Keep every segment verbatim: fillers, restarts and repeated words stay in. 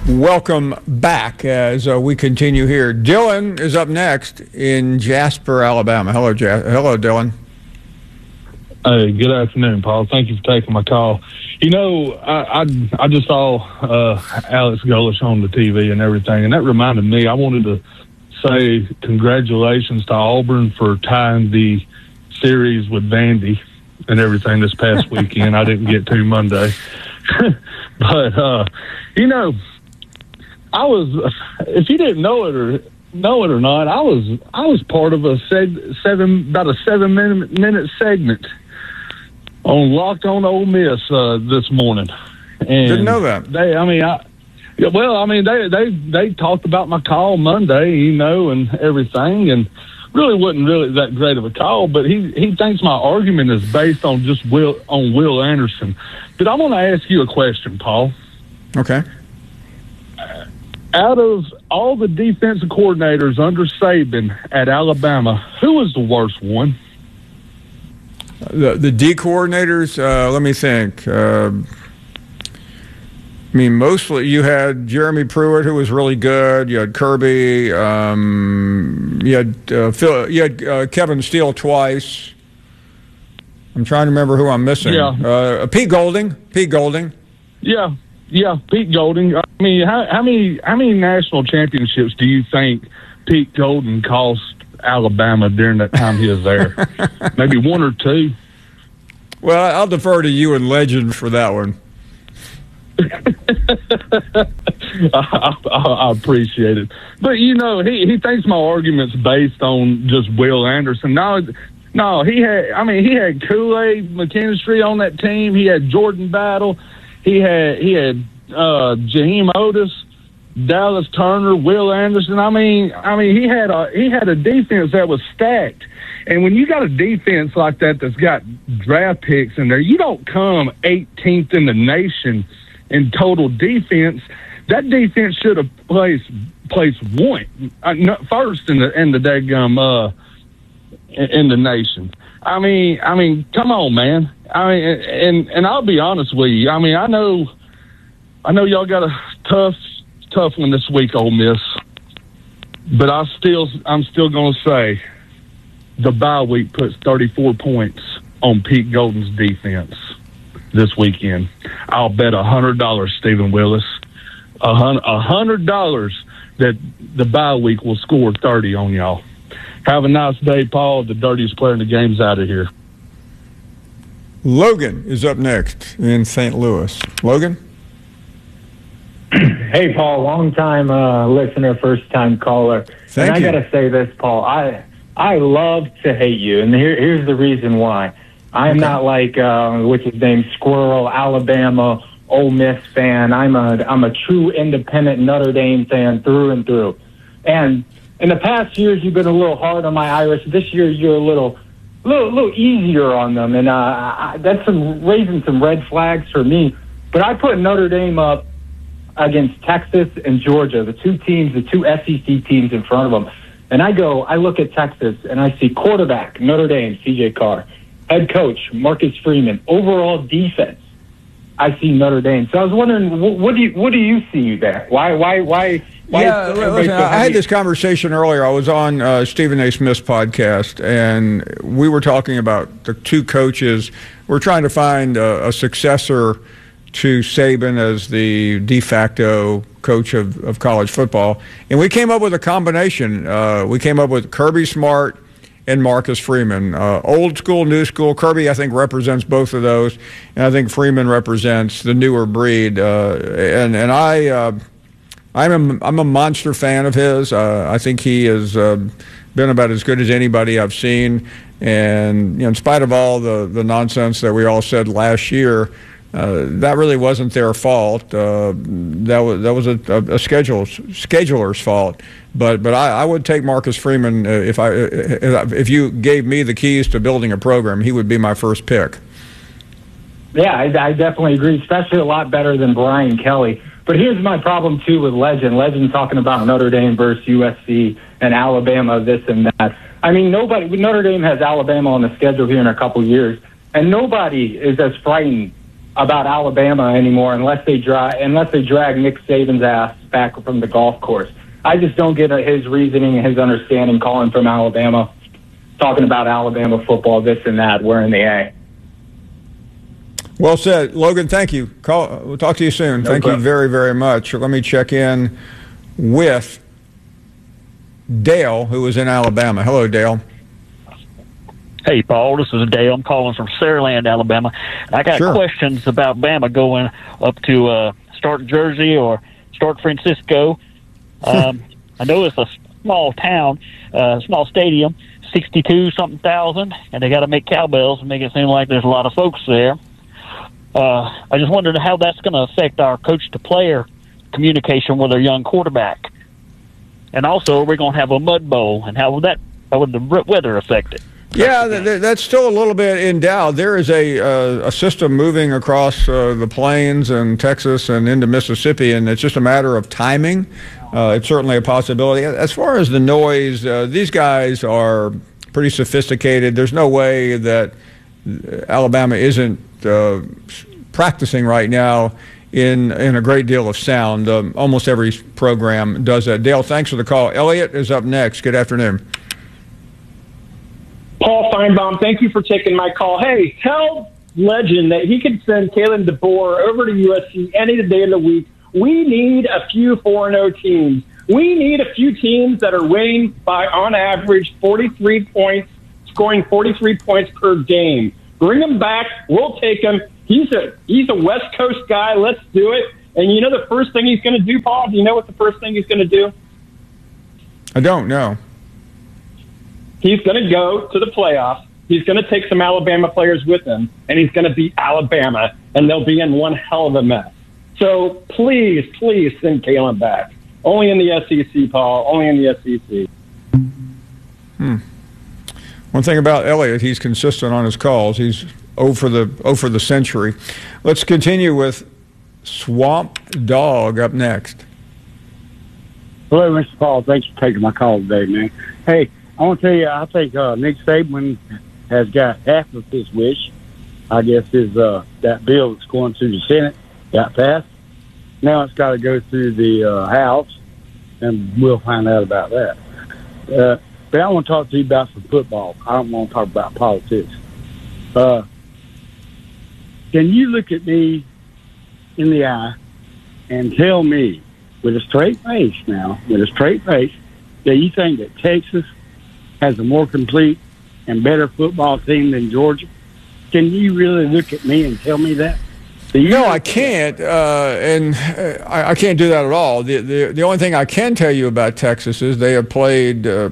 Welcome back as uh, we continue here. Dylan is up next in Jasper, Alabama. Hello, ja- Hello, Dylan. Hey, good afternoon, Paul. Thank you for taking my call. You know, I I, I just saw uh, Alex Golesh on the T V and everything, and that reminded me, I wanted to say congratulations to Auburn for tying the series with Vandy and everything this past weekend. I didn't get to Monday. but, uh, you know, I was, if you didn't know it or know it or not, I was I was part of a seg- seven about a seven minute, minute segment on Locked On Ole Miss uh, this morning. And Didn't know that. They, I mean, I yeah, well, I mean, they they they talked about my call Monday, you know, and everything, and really wasn't really that great of a call. But he he thinks my argument is based on just Will on Will Anderson. But I want to ask you a question, Paul. Okay. Out of all the defensive coordinators under Saban at Alabama, who was the worst one? The the D coordinators, uh, let me think. Uh, I mean, mostly you had Jeremy Pruitt, who was really good. You had Kirby. Um, you had uh, Phil, you had uh, Kevin Steele twice. I'm trying to remember who I'm missing. Yeah. Uh, Pete Golding. Pete Golding. Yeah, yeah, Pete Golding. I mean, how, how many how many national championships do you think Pete Golding cost Alabama during that time he was there? Maybe one or two. Well, I'll defer to you and Legend for that one. I, I, I appreciate it, but you know, he, he thinks my argument's based on just Will Anderson. No, no, he had. I mean, he had Kool-Aid McKinstry on that team. He had Jordan Battle. He had he had uh, Jaheim Otis, Dallas Turner, Will Anderson. I mean, I mean, he had a he had a defense that was stacked. And when you got a defense like that that's got draft picks in there, you don't come eighteenth in the nation in total defense. That defense should have placed placed one uh, first in the in the daggum uh in the nation. I mean, I mean, come on, man. I mean, and and I'll be honest with you. I mean, I know, I know y'all got a tough tough one this week, Ole Miss. But I still, I'm still going to say, the bye week puts thirty-four points on Pete Golding's defense this weekend. I'll bet one hundred dollars, Stephen Willis, one hundred dollars that the bye week will score thirty on y'all. Have a nice day, Paul. The dirtiest player in the game's out of here. Logan is up next in Saint Louis. Logan? Hey, Paul, long-time uh, listener, first-time caller. Thank and you. I got to say this, Paul. I I love to hate you, and here, here's the reason why. I'm Okay. not like, uh, what's his name, Squirrel, Alabama, Ole Miss fan. I'm a I'm a true independent Notre Dame fan through and through. And in the past years, you've been a little hard on my Irish. This year, you're a little little, little easier on them, and uh, I, that's some raising some red flags for me. But I put Notre Dame up against Texas and Georgia, the two teams, the two S E C teams in front of them. And I go, I look at Texas, and I see quarterback, Notre Dame, C J Carr. Head coach, Marcus Freeman. Overall defense, I see Notre Dame. So I was wondering, what, what do you what do you see there? Why why why? why Yeah, is everybody listen, so I had heavy? this conversation earlier. I was on uh, Stephen A. Smith's podcast, and we were talking about the two coaches. We're trying to find a, a successor to Saban as the de facto coach of, of college football. And we came up with a combination. Uh, we came up with Kirby Smart and Marcus Freeman. Uh, old school, new school. Kirby, I think, represents both of those. And I think Freeman represents the newer breed. Uh, and, and I... Uh, I'm a, I'm a monster fan of his. Uh, I think he has uh, been about as good as anybody I've seen. And you know, in spite of all the, the nonsense that we all said last year, uh, that really wasn't their fault. Uh, that was that was a, a, a schedule, scheduler's fault. But but I, I would take Marcus Freeman uh, if I if you gave me the keys to building a program, he would be my first pick. Yeah, I, I definitely agree, especially a lot better than Brian Kelly. But here's my problem, too, with Legend. Legend talking about Notre Dame versus U S C and Alabama, this and that. I mean, nobody, Notre Dame has Alabama on the schedule here in a couple years, and nobody is as frightened about Alabama anymore unless they drag unless they drag Nick Saban's ass back from the golf course. I just don't get his reasoning and his understanding calling from Alabama, talking about Alabama football, this and that. We're in the A. Well said. Logan, thank you. Call, we'll talk to you soon. No thank problem. you very, very much. Let me check in with Dale, who is in Alabama. Hello, Dale. Hey, Paul, this is Dale. I'm calling from Saraland, Alabama. I got Sure. questions about Bama going up to uh, start Jersey or start Francisco. Um, I know it's a small town, uh, small stadium, sixty-two something thousand, and they got to make cowbells and make it seem like there's a lot of folks there. Uh, I just wondered how that's going to affect our coach-to-player communication with our young quarterback. And also, we're going to have a mud bowl, and how would that, how would the weather affect it? Yeah, th- th- that's still a little bit in doubt. There is a uh, a system moving across uh, the plains and Texas and into Mississippi, and it's just a matter of timing. Uh, it's certainly a possibility. As far as the noise, uh, these guys are pretty sophisticated. There's no way that Alabama isn't uh, practicing right now in in a great deal of sound. Um, almost every program does that. Dale, thanks for the call. Elliot is up next. Good afternoon. Paul Feinbaum, thank you for taking my call. Hey, tell Legend that he can send Kalen DeBoer over to U S C any day of the week. We need a few four and oh teams. We need a few teams that are winning by, on average, forty-three points, scoring forty-three points per game. Bring him back. We'll take him. He's a he's a West Coast guy. Let's do it. And you know the first thing he's going to do, Paul? Do you know what the first thing he's going to do? I don't know. He's going to go to the playoffs. He's going to take some Alabama players with him, and he's going to beat Alabama, and they'll be in one hell of a mess. So please, please send Kalen back. Only in the S E C, Paul. Only in the S E C. Hmm. One thing about Elliott, he's consistent on his calls. He's oh for the oh for the century. Let's continue with Swamp Dog up next. Hello, Mister Paul. Thanks for taking my call today, man. Hey, I want to tell you, I think uh, Nick Saban has got half of his wish. I guess is uh, that bill that's going through the Senate got passed. Now it's got to go through the uh, House, and we'll find out about that. Uh, but I want to talk to you about some football. I don't want to talk about politics. Uh, can you look at me in the eye and tell me, with a straight face now, with a straight face, that you think that Texas has a more complete and better football team than Georgia? Can you really look at me and tell me that? No, I can't, uh, and uh, I, I can't do that at all. The, the the only thing I can tell you about Texas is they have played uh,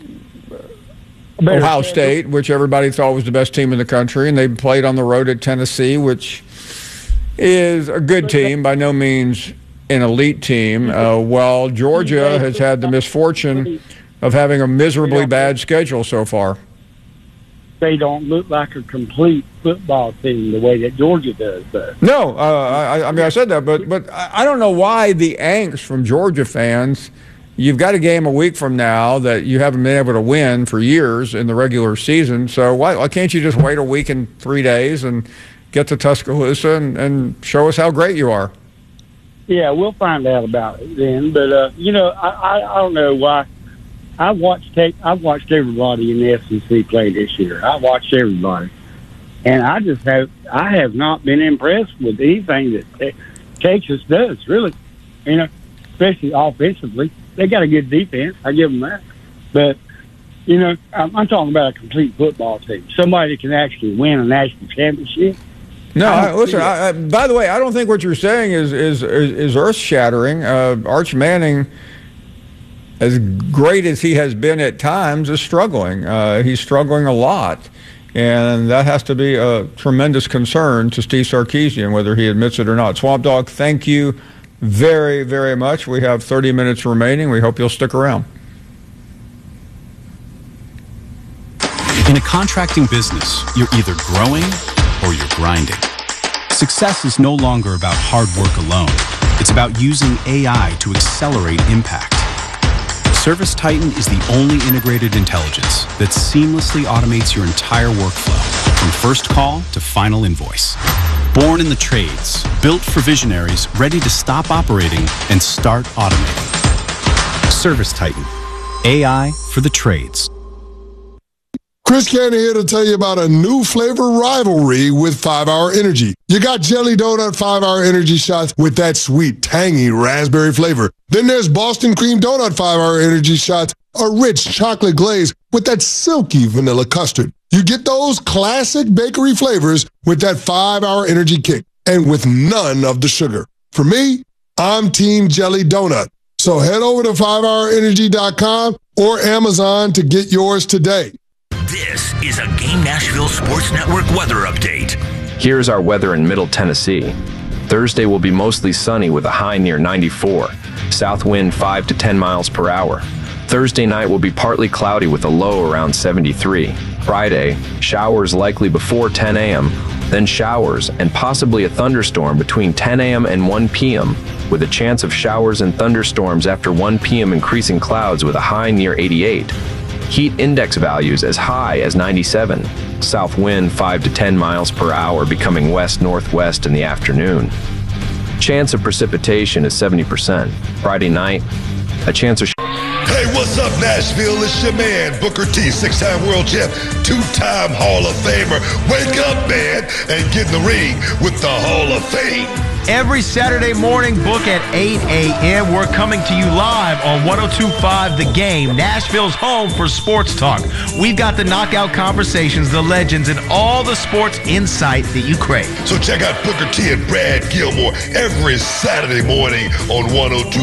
Ohio State, which everybody thought was the best team in the country, and they played on the road at Tennessee, which is a good team, by no means an elite team, uh, while Georgia has had the misfortune of having a miserably bad schedule so far. They don't look like a complete football team the way that Georgia does, though. No, uh, I, I mean, I said that, but but I don't know why the angst from Georgia fans. You've got a game a week from now that you haven't been able to win for years in the regular season, so why, why can't you just wait a week and three days and get to Tuscaloosa and, and show us how great you are? Yeah, we'll find out about it then, but, uh, you know, I, I, I don't know why. I watched take, I've watched everybody in the S E C play this year. I watched everybody, and I just have I have not been impressed with anything that te- Texas does. Really, you know, especially offensively, they got a good defense. I give them that, but you know, I'm, I'm talking about a complete football team. Somebody that can actually win a national championship. No, I, listen. I, I, by the way, I don't think what you're saying is is is, is earth shattering. Uh, Arch Manning, as great as he has been at times, is struggling. Uh, he's struggling a lot, and that has to be a tremendous concern to Steve Sarkisian, whether he admits it or not. Swamp Dog, thank you very, very much. We have thirty minutes remaining. We hope you'll stick around. In a contracting business, you're either growing or you're grinding. Success is no longer about hard work alone. It's about using A I to accelerate impact. ServiceTitan is the only integrated intelligence that seamlessly automates your entire workflow, from first call to final invoice. Born in the trades, built for visionaries ready to stop operating and start automating. Service Titan, A I for the trades. Chris Cannon here to tell you about a new flavor rivalry with five hour Energy. You got Jelly Donut five hour Energy shots with that sweet, tangy raspberry flavor. Then there's Boston Cream Donut five hour Energy shots, a rich chocolate glaze with that silky vanilla custard. You get those classic bakery flavors with that five hour Energy kick and with none of the sugar. For me, I'm Team Jelly Donut. So head over to five hour energy dot com or Amazon to get yours today. This is a Game Nashville Sports Network weather update. Here's our weather in Middle Tennessee. Thursday will be mostly sunny with a high near ninety-four. South wind five to ten miles per hour. Thursday night will be partly cloudy with a low around seventy-three. Friday, showers likely before ten a.m., then showers and possibly a thunderstorm between ten a.m. and one p.m., with a chance of showers and thunderstorms after one p.m. increasing clouds with a high near eighty-eight. Heat index values as high as ninety-seven. South wind five to ten miles per hour becoming west-northwest in the afternoon. Chance of precipitation is seventy percent. Friday night, a chance of... Hey, what's up, Nashville? It's your man, Booker T, six-time world champ, two-time Hall of Famer. Wake up, man, and get in the ring with the Hall of Fame. Every Saturday morning, book at eight a.m. We're coming to you live on one oh two point five The Game, Nashville's home for sports talk. We've got the knockout conversations, the legends, and all the sports insight that you crave. So check out Booker T and Brad Gilmore every Saturday morning on one oh two